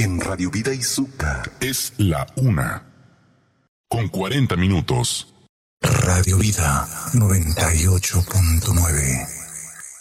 En Radio Vida Izúcar. Es la 1:40 minutos. Radio Vida 98.9.